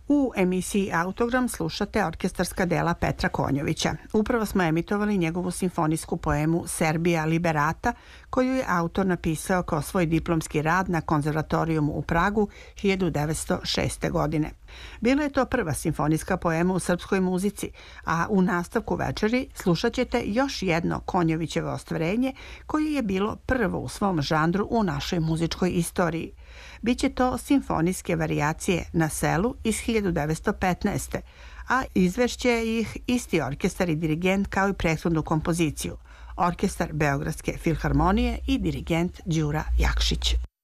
U emisiji Autogram slušate orkestarska dela Petra Konjovića. Upravo smo emitovali njegovu simfonijsku poemu Serbia Liberata, koju je autor napisao kao svoj diplomski rad na konzervatorijumu u Pragu 1906. godine. Bila je to prva simfonijska poema u srpskoj muzici, a u nastavku večeri slušat ćete još jedno Konjovićevo ostvarenje koje je bilo prvo u svom žanru u našoj muzičkoj istoriji. Biće to simfonijske varijacije na selu iz 1915. a izvešće ih isti orkestar i dirigent kao i prethodnu kompoziciju, Orkestar Beogradske filharmonije i dirigent Đura Jakšić.